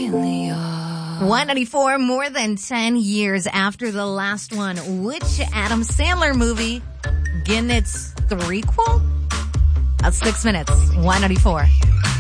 really are. 194, more than 10 years after the last one. Which Adam Sandler movie getting its threequel? That's 6 minutes. 194.